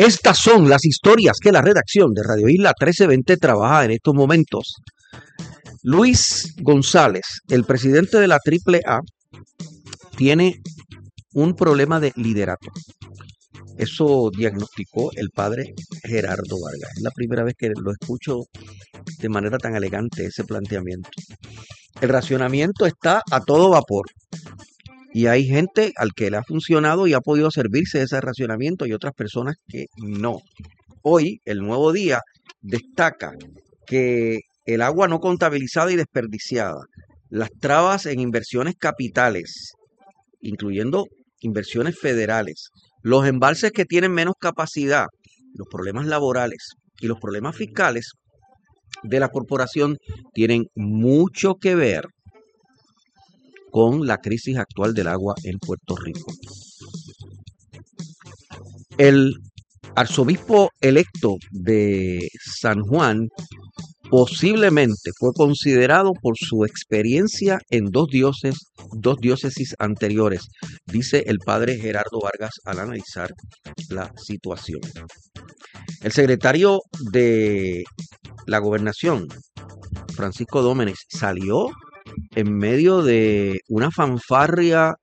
Estas son las historias que la redacción de Radio Isla 1320 trabaja en estos momentos. Luis González, el presidente de la AAA, tiene un problema de liderato. Eso diagnosticó el padre Gerardo Vargas. Es la primera vez que lo escucho de manera tan elegante ese planteamiento. El racionamiento está a todo vapor. Y hay gente al que le ha funcionado y ha podido servirse de ese racionamiento y otras personas que no. Hoy, el Nuevo Día destaca que el agua no contabilizada y desperdiciada, las trabas en inversiones capitales, incluyendo inversiones federales, los embalses que tienen menos capacidad, los problemas laborales y los problemas fiscales de la corporación tienen mucho que ver con la crisis actual del agua en Puerto Rico. El arzobispo electo de San Juan posiblemente fue considerado por su experiencia en dos diócesis anteriores, dice el padre Gerardo Vargas al analizar la situación. El secretario de la Gobernación, Francisco Dómenes, salió en medio de una fanfarria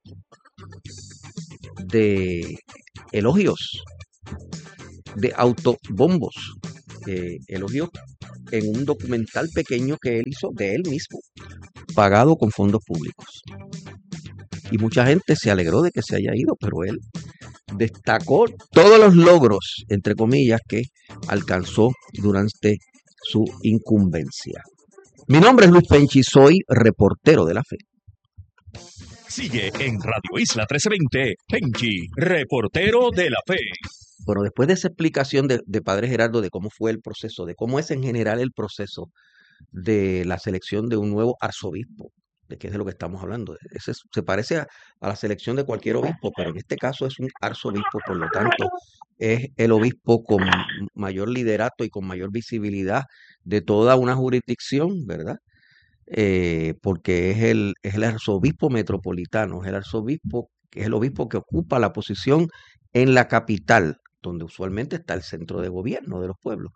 de elogios, de autobombos, elogios en un documental pequeño que él hizo de él mismo, pagado con fondos públicos. Y mucha gente se alegró de que se haya ido, pero él destacó todos los logros, entre comillas, que alcanzó durante su incumbencia. Mi nombre es Luis Penchi, soy reportero de la fe. Sigue en Radio Isla 1320, Penchi, reportero de la fe. Bueno, después de esa explicación de Padre Gerardo de cómo fue el proceso, de cómo es en general el proceso de la selección de un nuevo arzobispo, de qué es de lo que estamos hablando. Se parece a la selección de cualquier obispo, pero en este caso es un arzobispo, por lo tanto es el obispo con mayor liderato y con mayor visibilidad de toda una jurisdicción, ¿verdad? Porque es el arzobispo metropolitano, es el obispo que ocupa la posición en la capital, donde usualmente está el centro de gobierno de los pueblos.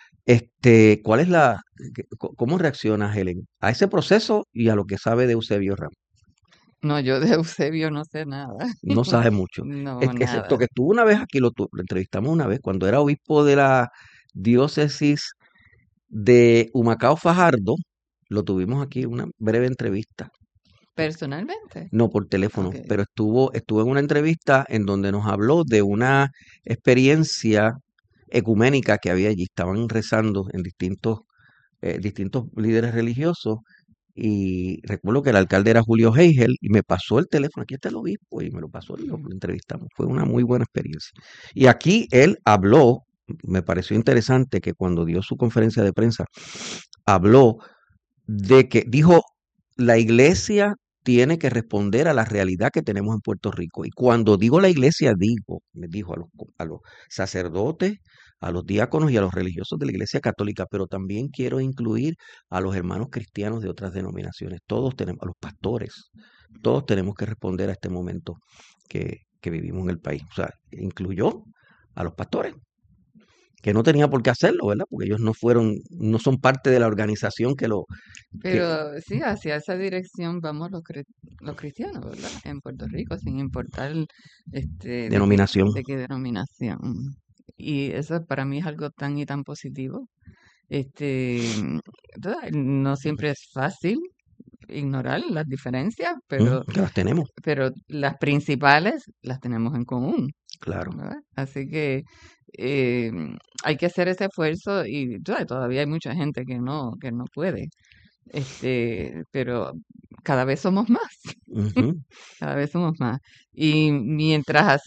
¿Cómo reacciona Helen a ese proceso y a lo que sabe de Eusebio Ramos? No, yo de Eusebio no sé nada. No sabe mucho. No, Excepto nada. que estuvo una vez aquí, lo entrevistamos una vez, cuando era obispo de la diócesis de Humacao Fajardo, lo tuvimos aquí, una breve entrevista. ¿Personalmente? No, por teléfono, Ok. pero estuvo en una entrevista en donde nos habló de una experiencia ecuménica que había allí. Estaban rezando en distintos líderes religiosos y recuerdo que el alcalde era Julio Heigel y me pasó el teléfono, aquí está el obispo y me lo pasó y lo entrevistamos. Fue una muy buena experiencia. Y aquí él habló, me pareció interesante que cuando dio su conferencia de prensa, habló de que dijo, la iglesia tiene que responder a la realidad que tenemos en Puerto Rico. Y cuando digo la iglesia, me dijo a los sacerdotes, a los diáconos y a los religiosos de la iglesia católica, pero también quiero incluir a los hermanos cristianos de otras denominaciones. Todos tenemos, a los pastores, todos tenemos que responder a este momento que vivimos en el país. O sea, incluyó a los pastores, que no tenía por qué hacerlo, ¿verdad? Porque ellos no son parte de la organización que Pero sí, hacia esa dirección vamos los cristianos, ¿verdad? En Puerto Rico, sin importar denominación. de qué denominación. Y eso para mí es algo tan y tan positivo. ¿Verdad? No siempre es fácil ignorar las diferencias, pero Que las tenemos, las principales las tenemos en común, claro. ¿verdad? Así que hay que hacer ese esfuerzo y todavía hay mucha gente que no puede. Pero cada vez somos más, Ujú. cada vez somos más. Y mientras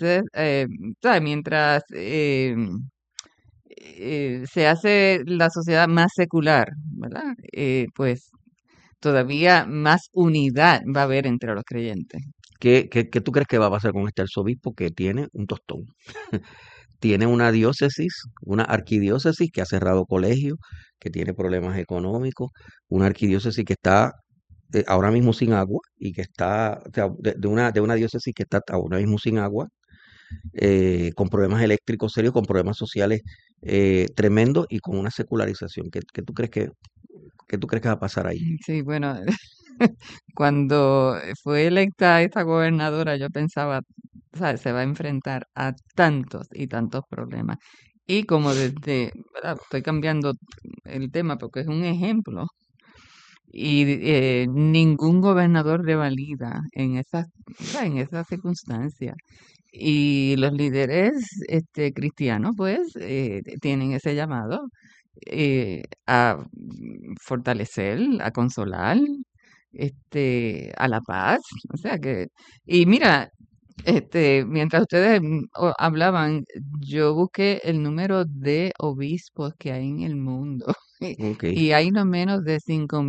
se hace la sociedad más secular, ¿verdad? Pues todavía más unidad va a haber entre los creyentes. ¿Qué tú crees que va a pasar con este arzobispo que tiene un tostón? Tiene una diócesis, una arquidiócesis que ha cerrado colegios, que tiene problemas económicos, una arquidiócesis que está ahora mismo sin agua y que está, o sea, de una diócesis que está ahora mismo sin agua, con problemas eléctricos serios, con problemas sociales tremendos y con una secularización. ¿Qué tú crees qué tú crees que va a pasar ahí? Sí, bueno, cuando fue electa esta gobernadora, yo pensaba, ¿sabes? Se va a enfrentar a tantos y tantos problemas. Y como ¿verdad? Estoy cambiando el tema porque es un ejemplo. Y ningún gobernador revalida en ¿verdad? En esas circunstancias. Y los líderes cristianos, pues, tienen ese llamado a fortalecer, a consolar, a la paz. O sea que, y mira, mientras ustedes hablaban, yo busqué el número de obispos que hay en el mundo Ok, y hay no menos de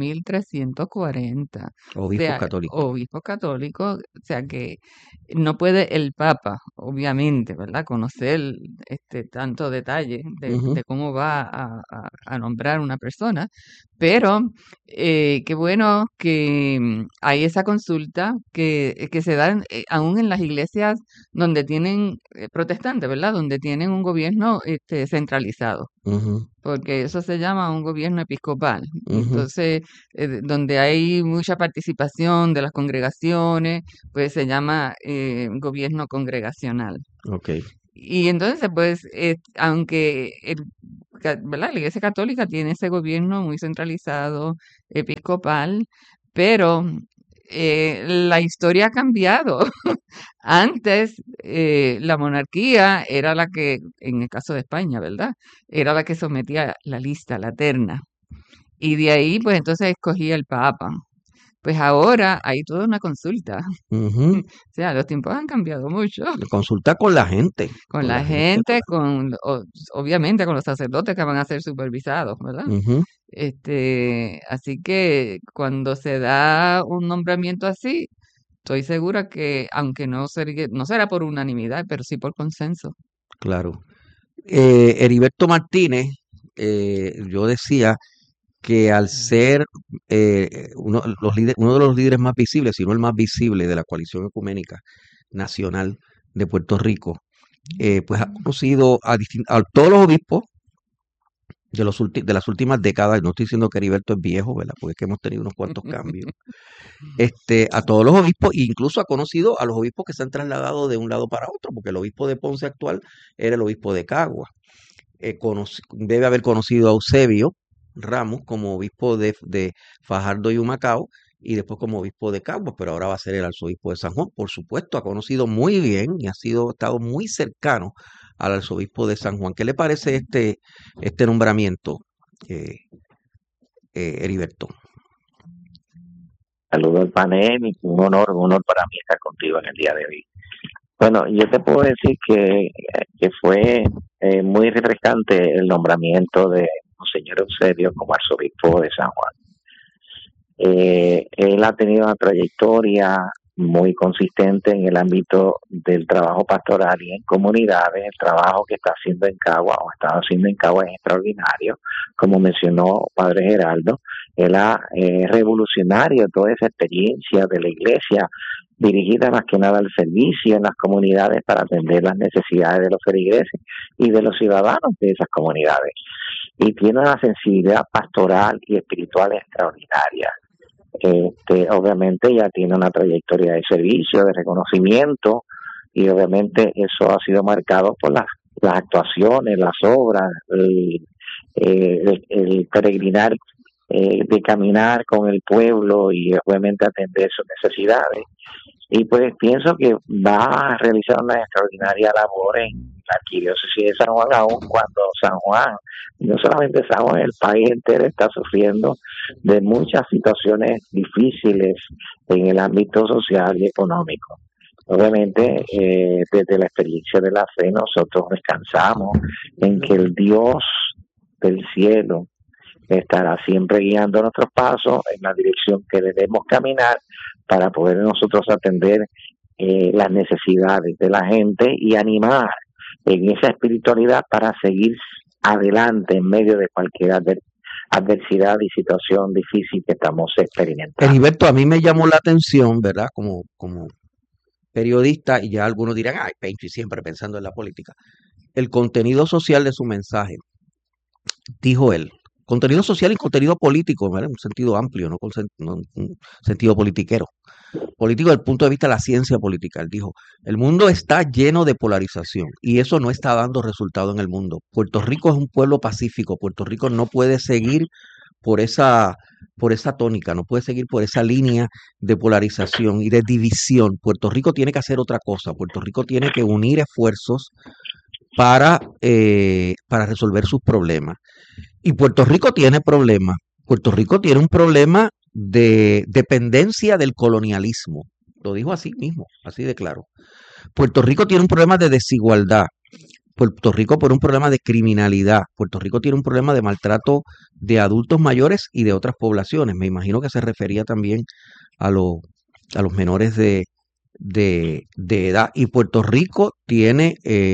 5.340. O obispos sea, católicos. obispos católicos, o sea que no puede el Papa, obviamente, ¿verdad? Conocer tanto detalle Ujú. de cómo va a nombrar una persona, pero qué bueno que hay esa consulta que se da aún en las iglesias donde tienen protestantes, ¿verdad? Donde tienen un gobierno centralizado, Ujú, porque eso se llama un gobierno episcopal. ujú. Entonces, donde hay mucha participación de las congregaciones, pues se llama gobierno congregacional. Ok, Y entonces, pues, aunque ¿verdad? La Iglesia Católica tiene ese gobierno muy centralizado, episcopal, pero la historia ha cambiado. Antes, la monarquía era la que, en el caso de España, ¿verdad? Era la que sometía la lista, la terna. Y de ahí, pues entonces escogía el Papa. Pues ahora hay toda una consulta. ujú. O sea, los tiempos han cambiado mucho. Consulta Con con la la gente, gente, obviamente con los sacerdotes que van a ser supervisados, ¿verdad? ujú. Así que cuando se da un nombramiento así, estoy segura que, aunque no será por unanimidad, pero sí por consenso. Claro. Heriberto Martínez, yo decía que al ser uno de los líderes más visibles, si no el más visible de la coalición ecuménica nacional de Puerto Rico, pues ha conocido a todos los obispos de las últimas décadas. No estoy diciendo que Heriberto es viejo, ¿verdad? Porque es que hemos tenido unos cuantos cambios. A todos los obispos, e incluso ha conocido a los obispos que se han trasladado de un lado para otro, porque el obispo de Ponce actual era el obispo de Cagua. Debe haber conocido a Eusebio Ramos como obispo de Fajardo y Humacao y después como obispo de Caguas, pero ahora va a ser el arzobispo de San Juan. Por supuesto, ha conocido muy bien y estado muy cercano al arzobispo de San Juan. ¿Qué le parece este nombramiento, eh, Heriberto? Saludo al panel y un honor para mí estar contigo en el día de hoy. Bueno, yo te puedo decir que fue muy refrescante el nombramiento de Monseñor Eusebio como arzobispo de San Juan. Él ha tenido una trayectoria muy consistente en el ámbito del trabajo pastoral y en comunidades. El trabajo que está haciendo en Cagua o estaba haciendo en Cagua es extraordinario, como mencionó Padre Geraldo. Él ha revolucionario toda esa experiencia de la iglesia dirigida más que nada al servicio en las comunidades para atender las necesidades de los feligreses y de los ciudadanos de esas comunidades. Y tiene una sensibilidad pastoral y espiritual extraordinaria. Obviamente ya tiene una trayectoria de servicio, de reconocimiento, y obviamente eso ha sido marcado por las actuaciones, las obras, el peregrinar, de caminar con el pueblo y obviamente atender sus necesidades. Y pues pienso que va a realizar una extraordinaria labor en la arquidiócesis de San Juan, aún cuando San Juan, no solamente San Juan, el país entero está sufriendo de muchas situaciones difíciles en el ámbito social y económico. Obviamente, desde la experiencia de la fe, nosotros descansamos en que el Dios del cielo estará siempre guiando nuestros pasos en la dirección que debemos caminar para poder nosotros atender las necesidades de la gente y animar en esa espiritualidad para seguir adelante en medio de cualquier adversidad y situación difícil que estamos experimentando. Heriberto, a mí me llamó la atención, ¿verdad? Como periodista, y ya algunos dirán, ay, Penchi siempre pensando en la política. El contenido social de su mensaje, dijo él, contenido social y contenido político, ¿vale? En un sentido amplio, no un sentido politiquero. Político desde el punto de vista de la ciencia política. Él dijo, el mundo está lleno de polarización y eso no está dando resultado en el mundo. Puerto Rico es un pueblo pacífico. Puerto Rico no puede seguir por esa tónica, no puede seguir por esa línea de polarización y de división. Puerto Rico tiene que hacer otra cosa. Puerto Rico tiene que unir esfuerzos para resolver sus problemas. Y Puerto Rico tiene problemas. Puerto Rico tiene un problema de dependencia del colonialismo. Lo dijo así mismo, así de claro. Puerto Rico tiene un problema de desigualdad. Puerto Rico por un problema de criminalidad. Puerto Rico tiene un problema de maltrato de adultos mayores y de otras poblaciones. Me imagino que se refería también a los menores de edad. Y Puerto Rico tiene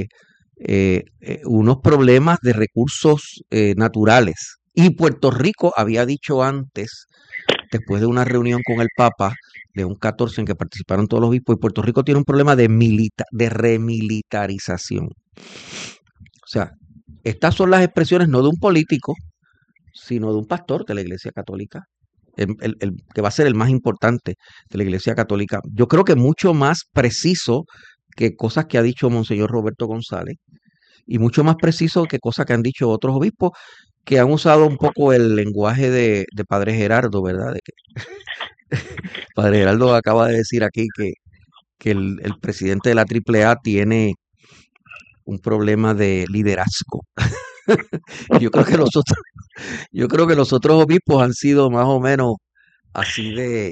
unos problemas de recursos naturales. Y Puerto Rico había dicho antes, después de una reunión con el Papa, de un 14 en que participaron todos los obispos, y Puerto Rico tiene un problema de remilitarización. O sea, estas son las expresiones no de un político, sino de un pastor de la Iglesia Católica, el que va a ser el más importante de la Iglesia Católica. Yo creo que mucho más preciso que cosas que ha dicho Monseñor Roberto González, y mucho más preciso que cosas que han dicho otros obispos, que han usado un poco el lenguaje de Padre Gerardo, ¿verdad? De que Padre Gerardo acaba de decir aquí que el presidente de la AAA tiene un problema de liderazgo. Yo creo que los otros obispos han sido más o menos así de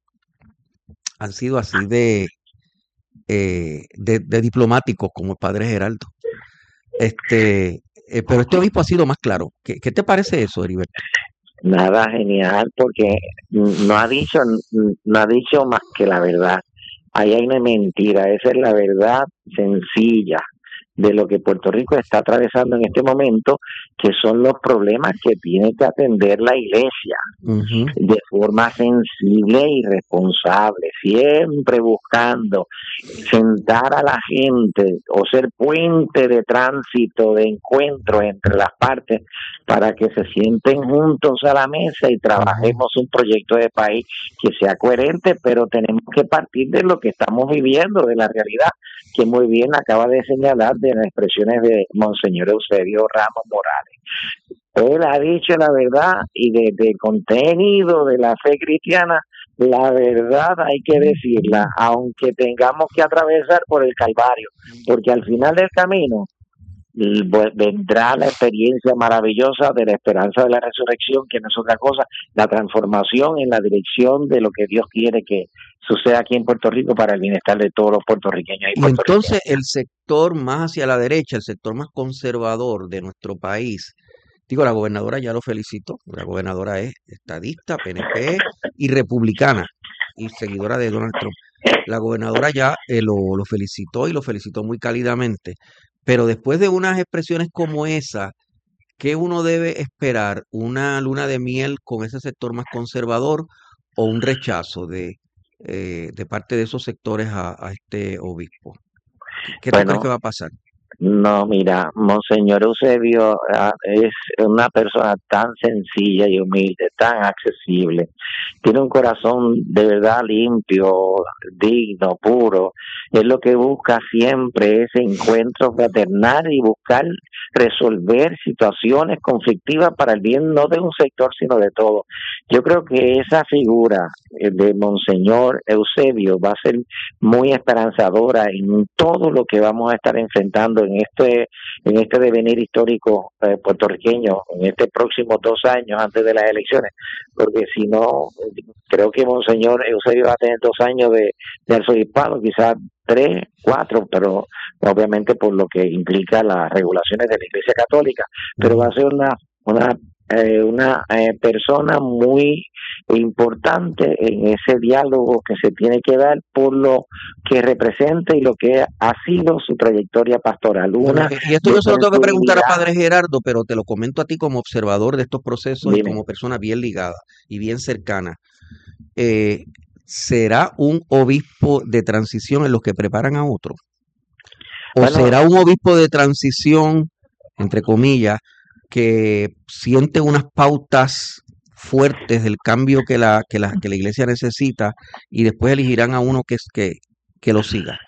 diplomáticos como el Padre Gerardo. Pero este obispo ha sido más claro. ¿Qué te parece eso, Heriberto? Nada, genial, porque no ha dicho más que la verdad. Ahí hay una mentira, esa es la verdad sencilla de lo que Puerto Rico está atravesando en este momento, que son los problemas que tiene que atender la Iglesia de forma sensible y responsable, siempre buscando sentar a la gente o ser puente de tránsito, de encuentro entre las partes para que se sienten juntos a la mesa y trabajemos un proyecto de país que sea coherente, pero tenemos que partir de lo que estamos viviendo, de la realidad, que muy bien acaba de señalar de las expresiones de Monseñor Eusebio Ramos Morales. Él ha dicho la verdad y desde el contenido de la fe cristiana, la verdad hay que decirla, aunque tengamos que atravesar por el Calvario, porque al final del camino vendrá la experiencia maravillosa de la esperanza de la resurrección, que no es otra cosa, la transformación en la dirección de lo que Dios quiere que suceda aquí en Puerto Rico para el bienestar de todos los puertorriqueños y puertorriqueñas. Entonces el sector más hacia la derecha, el sector más conservador de nuestro país, digo, la gobernadora ya lo felicito, la gobernadora es estadista, PNP y republicana y seguidora de Donald Trump. La gobernadora ya lo felicitó y lo felicitó muy cálidamente. Pero después de unas expresiones como esa, ¿qué uno debe esperar? ¿Una luna de miel con ese sector más conservador o un rechazo de parte de esos sectores a este obispo? ¿Qué tú crees que va a pasar? No, mira, Monseñor Eusebio es una persona tan sencilla y humilde, tan accesible. Tiene un corazón de verdad limpio, digno, puro. Es lo que busca siempre, ese encuentro fraternal y buscar resolver situaciones conflictivas para el bien no de un sector, sino de todo. Yo creo que esa figura de Monseñor Eusebio va a ser muy esperanzadora en todo lo que vamos a estar enfrentando en este devenir histórico puertorriqueño, en este próximo 2 años antes de las elecciones, porque si no, creo que Monseñor Eusebio va a tener 2 años de arzobispado, quizás 3, 4, pero obviamente por lo que implica las regulaciones de la Iglesia Católica, pero va a ser una persona muy importante en ese diálogo que se tiene que dar por lo que representa y lo que ha sido su trayectoria pastoral. Y esto yo se lo tengo que preguntar a Padre Gerardo, pero te lo comento a ti como observador de estos procesos. Dime. Y como persona bien ligada y bien cercana. ¿será un obispo de transición en los que preparan a otro? ¿O Bueno, será un obispo de transición, entre comillas, que siente unas pautas fuertes del cambio que la iglesia necesita y después elegirán a uno que lo siga?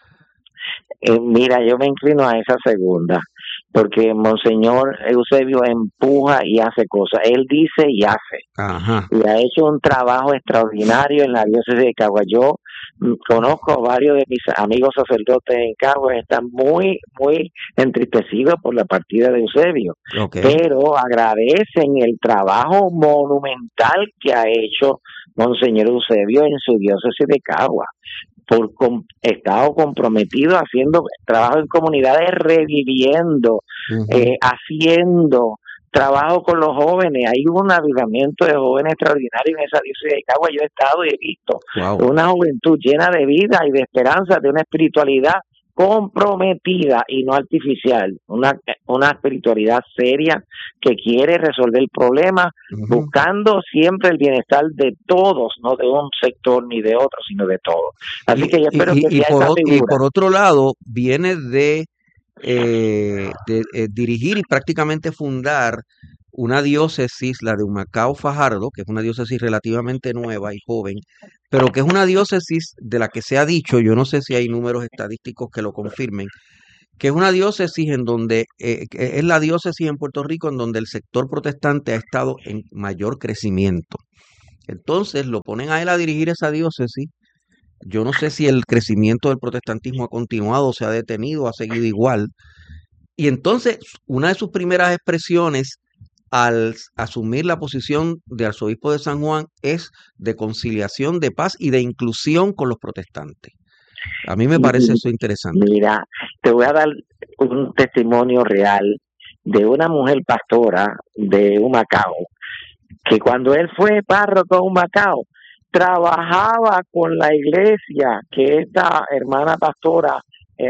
mira, yo me inclino a esa segunda, porque Monseñor Eusebio empuja y hace cosas. Él dice y hace. Ajá. Y ha hecho un trabajo extraordinario en la diócesis de Caguas. Yo conozco a varios de mis amigos sacerdotes en Caguas, están muy, muy entristecidos por la partida de Eusebio, Ok. pero agradecen el trabajo monumental que ha hecho Monseñor Eusebio en su diócesis de Caguas. Estado comprometido haciendo trabajo en comunidades, reviviendo, Ujú. haciendo trabajo con los jóvenes. Hay un avivamiento de jóvenes extraordinario en esa diócesis de Cagua. Yo he estado y he visto Wow. una juventud llena de vida y de esperanza, de una espiritualidad comprometida y no artificial, una espiritualidad seria que quiere resolver el problema, Ujú. buscando siempre el bienestar de todos, no de un sector ni de otro, sino de todos. Así Y, que yo espero que y, y, sea por, esa y figura. por otro lado, viene de dirigir y prácticamente fundar una diócesis, la de Humacao Fajardo, que es una diócesis relativamente nueva y joven, pero que es una diócesis de la que se ha dicho, yo no sé si hay números estadísticos que lo confirmen, que es una diócesis en donde, que es la diócesis en Puerto Rico en donde el sector protestante ha estado en mayor crecimiento. Entonces lo ponen a él a dirigir esa diócesis. Yo no sé si el crecimiento del protestantismo ha continuado, se ha detenido, ha seguido igual. Y entonces, una de sus primeras expresiones al asumir la posición de arzobispo de San Juan es de conciliación, de paz y de inclusión con los protestantes. A mí me parece Y eso interesante. mira, te voy a dar un testimonio real de una mujer pastora de Humacao, que cuando él fue párroco de Humacao, trabajaba con la iglesia que esta hermana pastora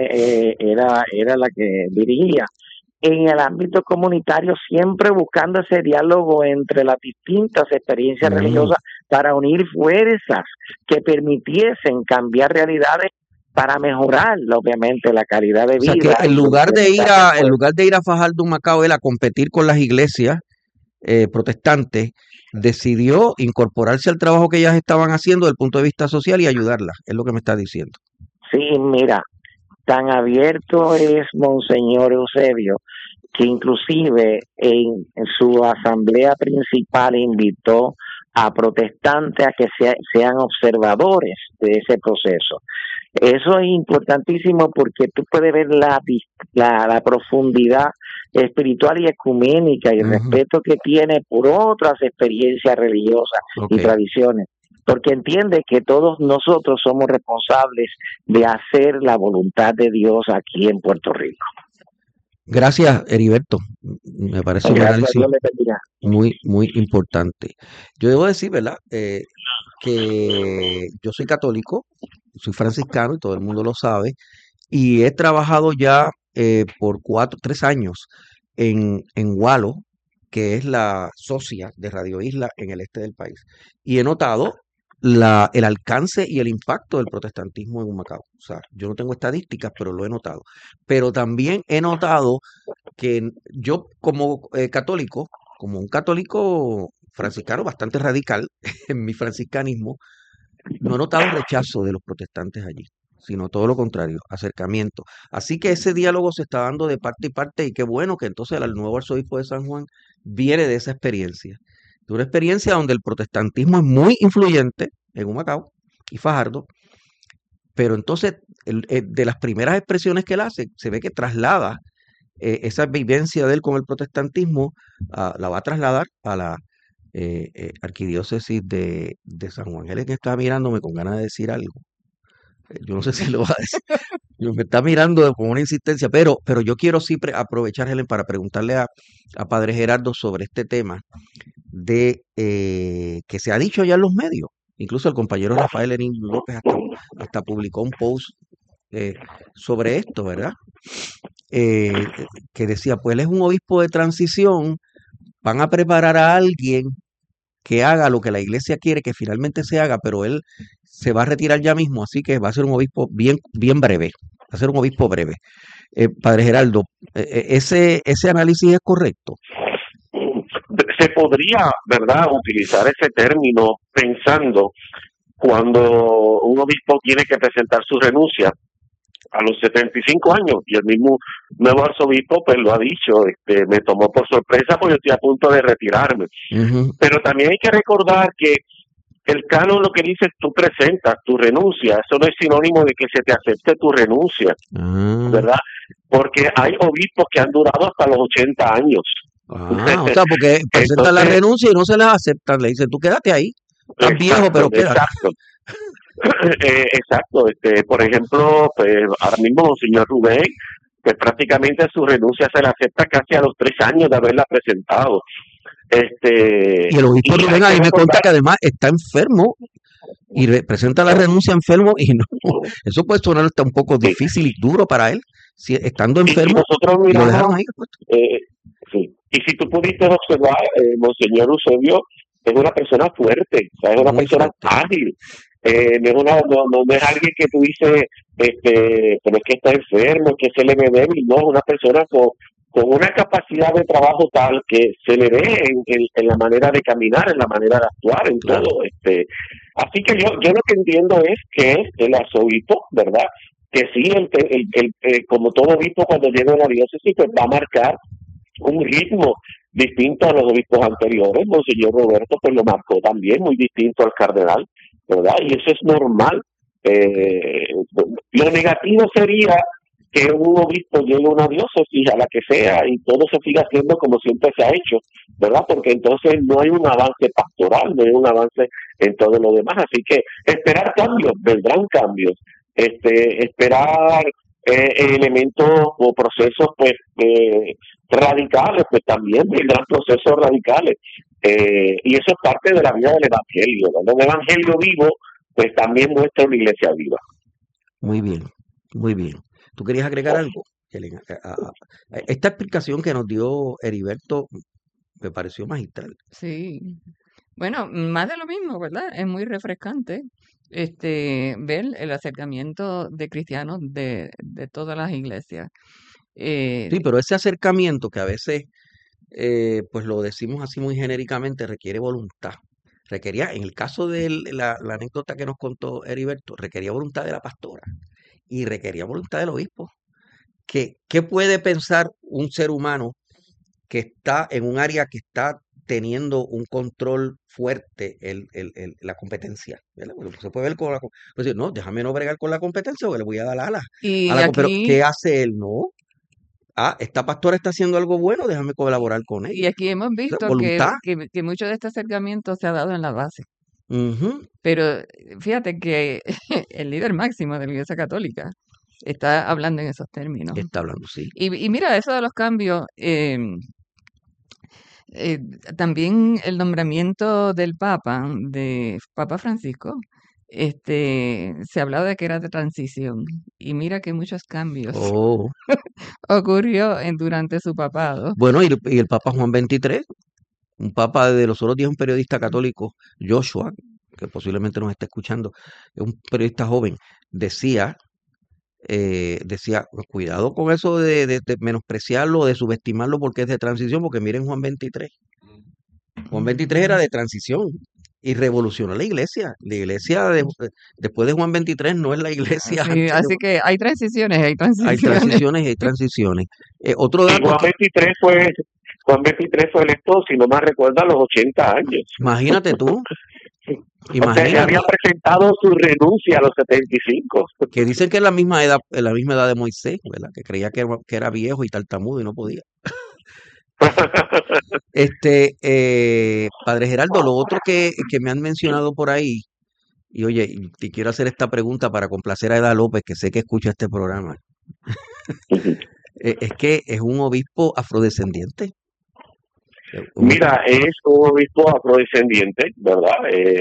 era la que dirigía en el ámbito comunitario, siempre buscando ese diálogo entre las distintas experiencias Mm. religiosas para unir fuerzas que permitiesen cambiar realidades para mejorar, obviamente, la calidad de O sea que vida y el bienestar del en pueblo. lugar de ir a Fajardo Macao él a competir con las iglesias protestantes, decidió incorporarse al trabajo que ellas estaban haciendo desde el punto de vista social y ayudarlas. Es lo que me está diciendo. Sí, mira, tan abierto es Monseñor Eusebio que inclusive en su asamblea principal invitó a protestantes a que sean observadores de ese proceso. Eso es importantísimo porque tú puedes ver la profundidad espiritual y ecuménica y el Ujú. respeto que tiene por otras experiencias religiosas Ok. y tradiciones, porque entiende que todos nosotros somos responsables de hacer la voluntad de Dios aquí en Puerto Rico. Gracias, Heriberto. Me parece un Gracias a análisis Dios le bendiga. muy, muy importante. Yo debo decir, ¿verdad? Que yo soy católico, soy franciscano y todo el mundo lo sabe, y he trabajado ya por 3 años en Walo, que es la socia de Radio Isla en el este del país. Y he notado el alcance y el impacto del protestantismo en Humacao. O sea, yo no tengo estadísticas, pero lo he notado. Pero también he notado que yo como católico, como un católico franciscano bastante radical en mi franciscanismo, no he notado rechazo de los protestantes allí, sino todo lo contrario, acercamiento. Así que ese diálogo se está dando de parte y parte y qué bueno que entonces el nuevo arzobispo de San Juan viene de esa experiencia. De una experiencia donde el protestantismo es muy influyente en Humacao y Fajardo, pero entonces de las primeras expresiones que él hace, se ve que traslada esa vivencia de él con el protestantismo, la va a trasladar a la arquidiócesis de San Juan. Él es que está mirándome con ganas de decir algo. Yo no sé si lo va a decir. Me está mirando con una insistencia, pero yo quiero sí aprovechar, Helen, para preguntarle a Padre Gerardo sobre este tema de que se ha dicho ya en los medios. Incluso el compañero Rafael Lenín López hasta publicó un post eh, sobre esto, ¿verdad? Que decía, pues él es un obispo de transición, van a preparar a alguien que haga lo que la iglesia quiere que finalmente se haga, pero él se va a retirar ya mismo, así que va a ser un obispo bien breve. Va a ser un obispo breve. Padre Geraldo, ese análisis es correcto. Se podría, ¿verdad?, utilizar ese término pensando cuando un obispo tiene que presentar su renuncia a los 75 años, y el mismo nuevo arzobispo pues lo ha dicho, me tomó por sorpresa porque yo estoy a punto de retirarme. Ujú. Pero también hay que recordar que el canon lo que dice es tú presentas tu renuncia, eso no es sinónimo de que se te acepte tu renuncia, ¿verdad? Porque hay obispos que han durado hasta los 80 años. O sea, porque presentan la renuncia y no se les acepta, le dicen, tú quédate ahí, estás viejo, pero quédate. Exacto. Por ejemplo, pues ahora mismo señor Rubén, que prácticamente su renuncia se la acepta casi a los 3 años de haberla presentado. Y el obispo Rubén ahí me cuenta que además está enfermo y presenta la renuncia enfermo, y no, eso puede sonar hasta un poco difícil y duro para él, si estando enfermo, nosotros y lo dejaron ahí. Sí. Y si tú pudiste observar, Monseñor Eusebio es una persona fuerte, o sea, es una Muy persona fuerte. ágil. No es alguien que tú dices, pero es que está enfermo, que se le ve débil, no, es una persona con una capacidad de trabajo tal que se le ve en la manera de caminar, en la manera de actuar, en Claro. todo. Así que yo lo que entiendo es que el arzobispo, ¿verdad?, que sí, como todo obispo cuando llega a la diócesis, pues va a marcar un ritmo distinto a los obispos anteriores. Monseñor Roberto pues lo marcó también, muy distinto al cardenal, ¿verdad? Y eso es normal. Lo negativo sería que un obispo llegue a una diócesis, a la que sea, y todo se siga haciendo como siempre se ha hecho, ¿verdad? Porque entonces no hay un avance pastoral, no hay un avance en todo lo demás. Así que esperar cambios, vendrán cambios. Esperar elementos o procesos pues radicales, pues también vendrán procesos radicales. Y eso es parte de la vida del evangelio, ¿verdad? Un evangelio vivo pues también muestra una iglesia viva. Muy bien, muy bien. ¿Tú querías agregar algo, Elena? Esta explicación que nos dio Heriberto me pareció magistral. Sí. Bueno, más de lo mismo, ¿verdad? Es muy refrescante ver el acercamiento de cristianos de todas las iglesias. Sí, pero ese acercamiento que a veces, pues lo decimos así muy genéricamente, requiere voluntad. Requería, en el caso de la anécdota que nos contó Heriberto, requería voluntad de la pastora y requería voluntad del obispo. ¿Qué puede pensar un ser humano que está en un área que está teniendo un control fuerte la competencia? ¿Verdad? Bueno, se puede ver con pues, no, déjame no bregar con la competencia porque le voy a dar alas. Y Pero ¿qué aquí, hace él? No. Esta pastora está haciendo algo bueno, déjame colaborar con y ella. aquí hemos visto Voluntad. que mucho de este acercamiento se ha dado en la base. Ujú. Pero fíjate que el líder máximo de la Iglesia Católica está hablando en esos términos. Está hablando, sí. Y mira, eso de los cambios, también el nombramiento del Papa, de Papa Francisco, se hablaba de que era de transición. Y mira que muchos cambios Oh. ocurrió durante su papado. Bueno, y el Papa Juan XXIII, un papa de los otros días, un periodista católico, Joshua, que posiblemente nos esté escuchando, es un periodista joven, decía, cuidado con eso de menospreciarlo, de subestimarlo porque es de transición, porque miren Juan XXIII. Juan XXIII era de transición y revolucionó la iglesia. La iglesia después de Juan XXIII no es la iglesia Sí, antes así que hay transiciones, hay hay transiciones. transiciones y hay transiciones. Otro Y dato, Juan XXIII fue electo, si no me recuerdo, a los 80 años. imagínate tú, O sea, ya había presentado su renuncia a los 75. que dicen que es la misma edad de Moisés, ¿verdad? Que creía que era viejo y tartamudo y no podía. Padre Geraldo, lo otro que me han mencionado por ahí, y oye, y te quiero hacer esta pregunta para complacer a Eda López, que sé que escucha este programa, es que es un obispo afrodescendiente. Mira, es un obispo afrodescendiente, ¿verdad?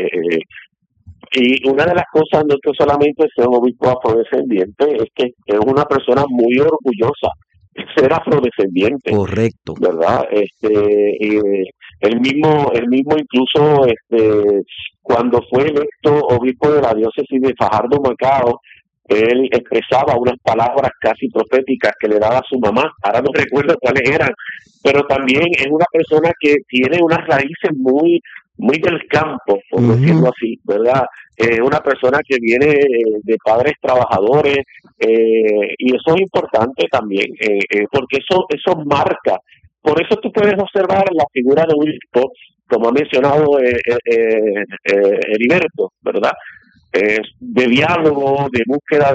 Y una de las cosas no es que solamente sea un obispo afrodescendiente, es que es una persona muy orgullosa de ser afrodescendiente. Correcto. ¿Verdad? El mismo incluso cuando fue electo obispo de la diócesis de Fajardo Macao, él expresaba unas palabras casi proféticas que le daba a su mamá. Ahora no recuerdo cuáles eran, pero también es una persona que tiene unas raíces muy del campo, por decirlo así, ¿verdad? Una persona que viene de padres trabajadores, y eso es importante también, porque eso marca. Por eso tú puedes observar la figura de obispo, como ha mencionado Heriberto, ¿verdad? De diálogo, de búsqueda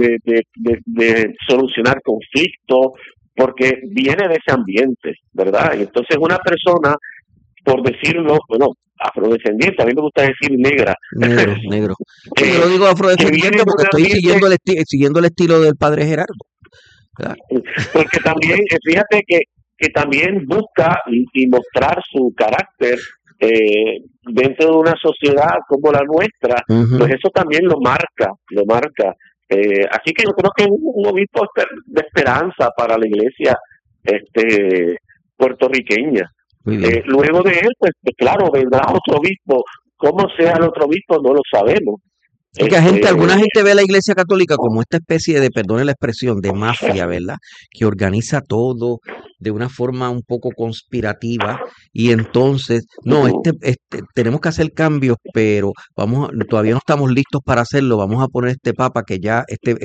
de solucionar conflictos, porque viene de ese ambiente, ¿verdad? Y entonces una persona, por decirlo, bueno, afrodescendiente, a mí me gusta decir negra. Negro. Yo lo digo afrodescendiente porque estoy siguiendo el estilo del padre Gerardo, ¿verdad? Porque también, fíjate que también busca y mostrar su carácter dentro de una sociedad como la nuestra, pues eso también lo marca. Así que yo creo que es un obispo de esperanza para la iglesia puertorriqueña. Luego de él, pues claro, vendrá otro obispo. ¿Cómo sea el otro obispo? No lo sabemos. Alguna gente ve a la Iglesia Católica como esta especie de, perdone la expresión, de mafia, ¿verdad? Que organiza todo de una forma un poco conspirativa y entonces, tenemos que hacer cambios, pero todavía no estamos listos para hacerlo. Vamos a poner este papa que ya,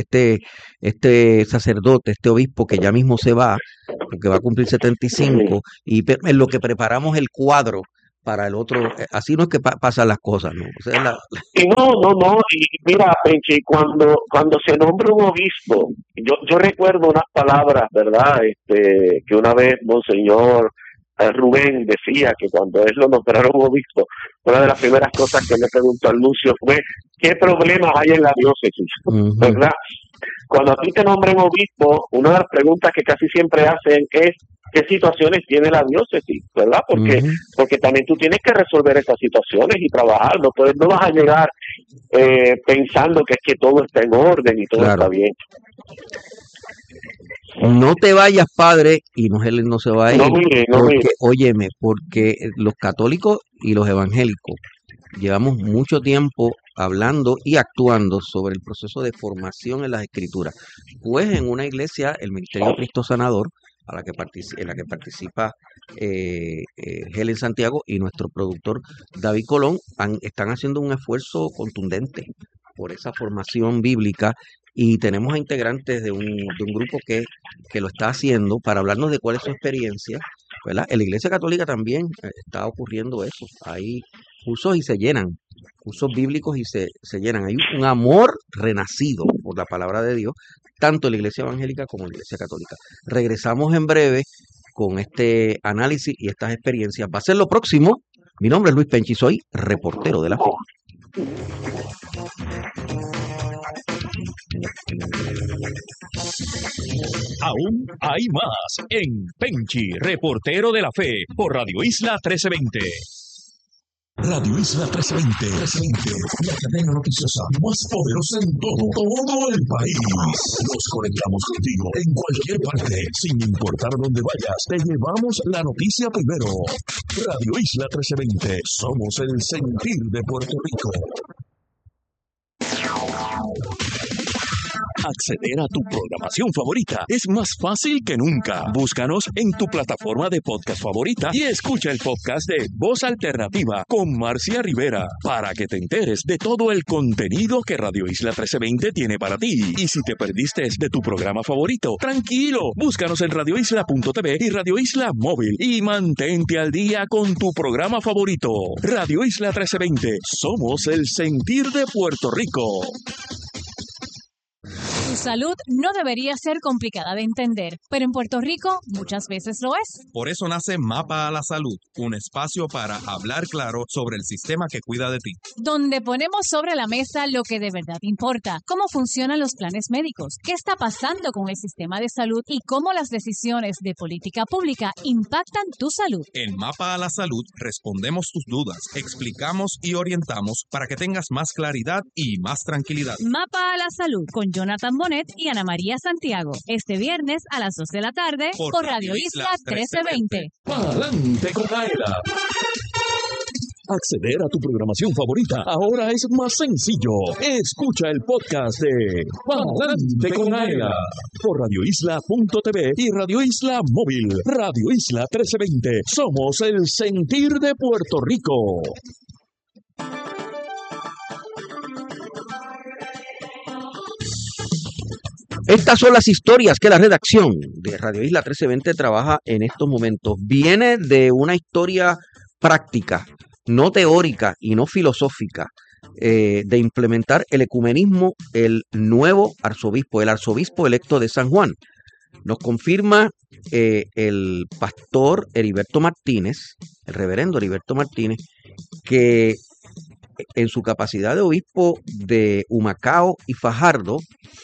este sacerdote, este obispo que ya mismo se va, porque va a cumplir 75, y en lo que preparamos el cuadro para el otro, así no es que pasan las cosas, ¿no? O sea, No, y mira, Penchi, cuando se nombra un obispo, yo recuerdo unas palabras, ¿verdad? Que una vez Monseñor Rubén decía que cuando él lo nombraron obispo, una de las primeras cosas que le preguntó al nuncio fue, ¿qué problemas hay en la diócesis? ¿Verdad? Cuando a ti te nombran obispo, una de las preguntas que casi siempre hacen es, ¿qué situaciones tiene la diócesis? ¿Verdad? Porque también tú tienes que resolver esas situaciones y trabajar. No vas a llegar pensando que es que todo está en orden y todo está bien. No te vayas, padre, y él no se va a ir. Óyeme, porque los católicos y los evangélicos llevamos mucho tiempo hablando y actuando sobre el proceso de formación en las escrituras. Pues en una iglesia, el Ministerio Cristo Sanador, en la que participa Helen Santiago y nuestro productor David Colón, están haciendo un esfuerzo contundente por esa formación bíblica, y tenemos a integrantes de un grupo que lo está haciendo para hablarnos de cuál es su experiencia, ¿verdad? En la Iglesia Católica también está ocurriendo eso. Hay cursos y se llenan, cursos bíblicos y se llenan. Hay un amor renacido por la palabra de Dios, tanto en la Iglesia Evangélica como en la Iglesia Católica. Regresamos en breve con este análisis y estas experiencias. Va a ser lo próximo. Mi nombre es Luis Penchi, soy reportero de la fe. Aún hay más en Penchi, reportero de la fe, por Radio Isla 1320. Radio Isla 1320, la cadena noticiosa más poderosa en todo el país. Nos conectamos contigo en cualquier parte, sin importar dónde vayas. Te llevamos la noticia primero. Radio Isla 1320, somos el sentir de Puerto Rico. Acceder a tu programación favorita es más fácil que nunca. Búscanos en tu plataforma de podcast favorita y escucha el podcast de Voz Alternativa con Marcia Rivera para que te enteres de todo el contenido que Radio Isla 1320 tiene para ti. Y si te perdiste de tu programa favorito, tranquilo, búscanos en radioisla.tv y Radio Isla Móvil y mantente al día con tu programa favorito. Radio Isla 1320, somos el sentir de Puerto Rico. Tu salud no debería ser complicada de entender, pero en Puerto Rico muchas veces lo es. Por eso nace Mapa a la Salud, un espacio para hablar claro sobre el sistema que cuida de ti. Donde ponemos sobre la mesa lo que de verdad importa, cómo funcionan los planes médicos, qué está pasando con el sistema de salud y cómo las decisiones de política pública impactan tu salud. En Mapa a la Salud respondemos tus dudas, explicamos y orientamos para que tengas más claridad y más tranquilidad. Mapa a la Salud con Jonathan Bonet y Ana María Santiago. Este viernes a las 2 de la tarde por Radio Isla 1320. Pa'lante con Aela. Acceder a tu programación favorita ahora es más sencillo. Escucha el podcast de Pa'lante con Aela por radioisla.tv y Radio Isla Móvil. Radio Isla 1320. Somos el sentir de Puerto Rico. Estas son las historias que la redacción de Radio Isla 1320 trabaja en estos momentos. Viene de una historia práctica, no teórica y no filosófica, de implementar el ecumenismo, el nuevo arzobispo, el arzobispo electo de San Juan. Nos confirma el pastor Heriberto Martínez, el reverendo Heriberto Martínez, que en su capacidad de obispo de Humacao y Fajardo,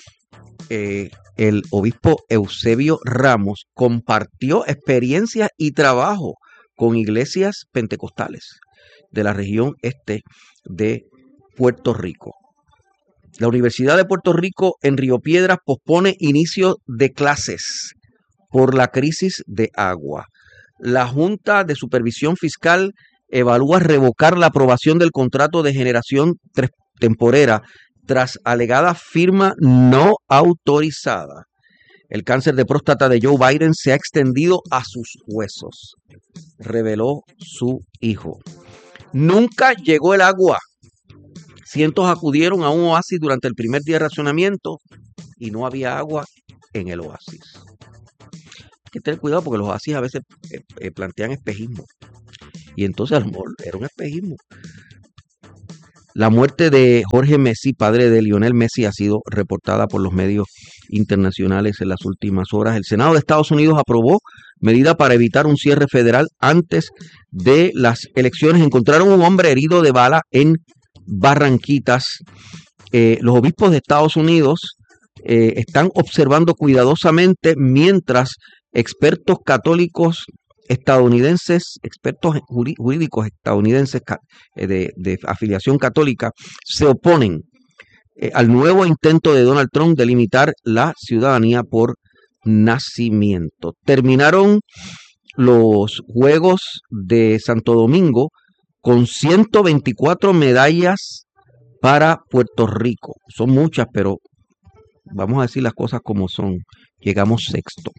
el obispo Eusebio Ramos compartió experiencias y trabajo con iglesias pentecostales de la región este de Puerto Rico. La Universidad de Puerto Rico en Río Piedras pospone inicio de clases por la crisis de agua. La Junta de Supervisión Fiscal evalúa revocar la aprobación del contrato de generación temporera tras alegada firma no autorizada. El cáncer de próstata de Joe Biden se ha extendido a sus huesos, reveló su hijo. Nunca llegó el agua. Cientos acudieron a un oasis durante el primer día de racionamiento y no había agua en el oasis. Hay que tener cuidado porque los oasis a veces plantean espejismo. Y entonces a lo mejor era un espejismo. La muerte de Jorge Messi, padre de Lionel Messi, ha sido reportada por los medios internacionales en las últimas horas. El Senado de Estados Unidos aprobó medida para evitar un cierre federal antes de las elecciones. Encontraron un hombre herido de bala en Barranquitas. Los obispos de Estados Unidos están observando cuidadosamente mientras expertos católicos estadounidenses, expertos jurídicos estadounidenses de afiliación católica, se oponen al nuevo intento de Donald Trump de limitar la ciudadanía por nacimiento. Terminaron los Juegos de Santo Domingo con 124 medallas para Puerto Rico. Son muchas, pero vamos a decir las cosas como son. Llegamos sexto,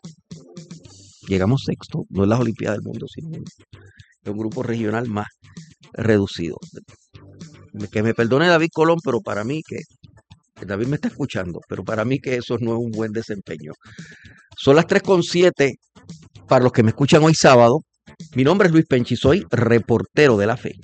no es las Olimpiadas del Mundo, sino es un grupo regional más reducido. Que me perdone David Colón, pero para mí que David me está escuchando, pero para mí que eso no es un buen desempeño. Son las 3:07 para los que me escuchan hoy sábado. Mi nombre es Luis Penchi, soy reportero de la fe.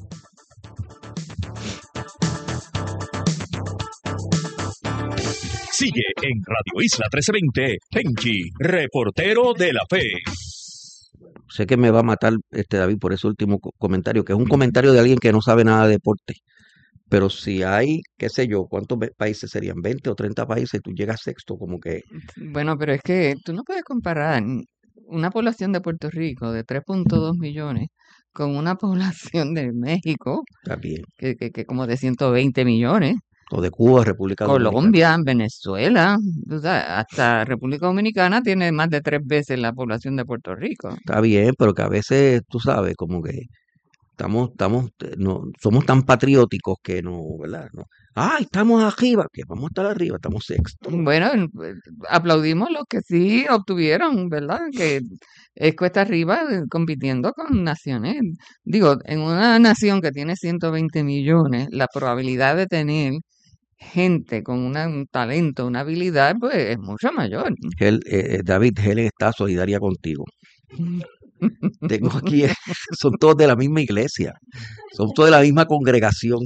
Sigue en Radio Isla 1320, Penchi, reportero de la fe. Sé que me va a matar David por ese último comentario, que es un comentario de alguien que no sabe nada de deporte. Pero si hay, qué sé yo, ¿cuántos países serían? 20 o 30 países, tú llegas sexto, como que... Bueno, pero es que tú no puedes comparar una población de Puerto Rico de 3.2 millones con una población de México, También. que como de 120 millones. O de Cuba, República Dominicana. Colombia, Venezuela, o sea, hasta República Dominicana tiene más de 3 veces la población de Puerto Rico. Está bien, pero que a veces, tú sabes, como que no, somos tan patrióticos que no, ¿verdad? No. Estamos arriba, que vamos a estar arriba, estamos sexto. Bueno, aplaudimos los que sí obtuvieron, ¿verdad? Que es cuesta arriba compitiendo con naciones. Digo, en una nación que tiene 120 millones, la probabilidad de tener gente con un talento, una habilidad, pues es mucho mayor. David, Helen está solidaria contigo. Tengo aquí, son todos de la misma iglesia, son todos de la misma congregación.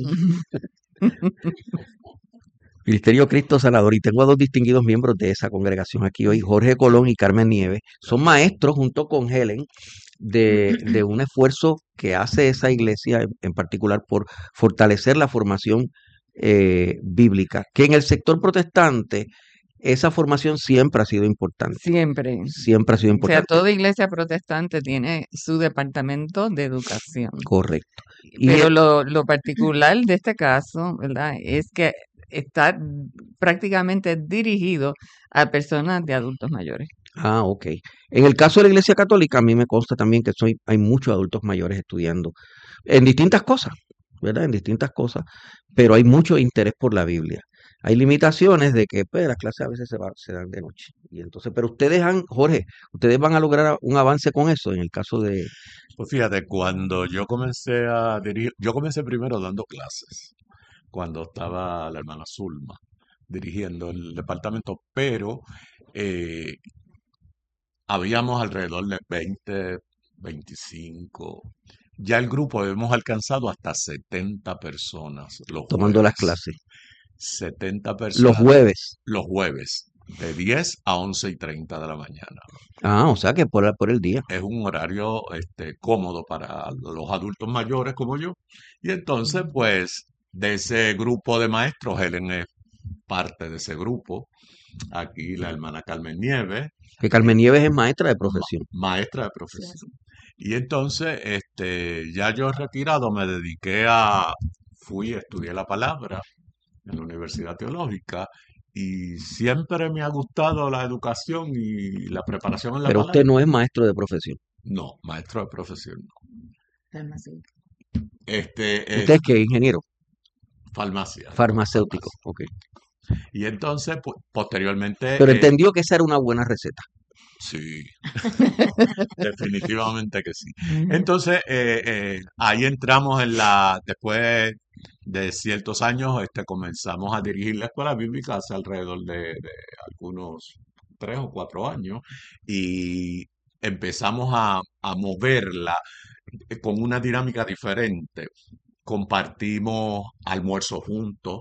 Ministerio Cristo Sanador, y tengo a 2 distinguidos miembros de esa congregación aquí hoy, Jorge Colón y Carmen Nieves. Son maestros junto con Helen de un esfuerzo que hace esa iglesia en particular por fortalecer la formación bíblica, que en el sector protestante esa formación siempre ha sido importante. Siempre ha sido importante. O sea, toda iglesia protestante tiene su departamento de educación. Correcto. Pero lo particular de este caso, ¿verdad? Es que está prácticamente dirigido a personas de adultos mayores. Ah, ok. En el caso de la Iglesia Católica, a mí me consta también que hay muchos adultos mayores estudiando en distintas cosas, ¿verdad? En distintas cosas, pero hay mucho interés por la Biblia. Hay limitaciones de que pues, las clases a veces se dan de noche. Y entonces, pero Jorge, ustedes van a lograr un avance con eso en el caso de... Pues fíjate, cuando yo comencé a dirigir, yo comencé primero dando clases, cuando estaba la hermana Zulma dirigiendo el departamento, pero eh, habíamos alrededor de 20, 25. Ya el grupo hemos alcanzado hasta 70 personas tomando las clases. 70 Los personas jueves. los jueves, de 10 a 11:30 de la mañana. Ah, o sea que por el día. Es un horario cómodo para los adultos mayores como yo. Y entonces, pues, de ese grupo de maestros, Helen es parte de ese grupo. Aquí la hermana Carmen Nieves, Que Carmen Nieves es maestra de profesión. maestra de Sí, profesión. Y entonces, ya yo retirado me estudié la palabra en la Universidad Teológica y siempre me ha gustado la educación y la preparación en la Pero palabra. usted no es maestro de profesión. No, maestro de profesión no. farmacéutico. Este ¿Usted es es qué, ingeniero? farmacia, Farmacéutico. farmacia. Ok. Y entonces, posteriormente, Pero entendió que esa era una buena receta. sí, definitivamente que sí. Ujú. Entonces, ahí entramos después de ciertos años, comenzamos a dirigir la escuela bíblica hace alrededor de algunos 3 o 4 años y empezamos a moverla con una dinámica diferente. Compartimos almuerzos juntos,